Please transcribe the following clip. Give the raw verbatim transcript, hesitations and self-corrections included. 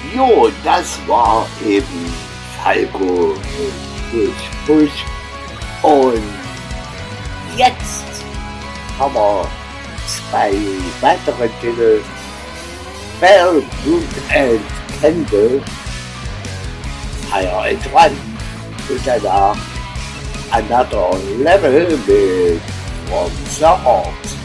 Jo, das war eben Falco mit Push. Und jetzt haben wir zwei weitere Titel. Bell, Boot and Candle, Fire and One. Und danach Another Level mit From the Heart.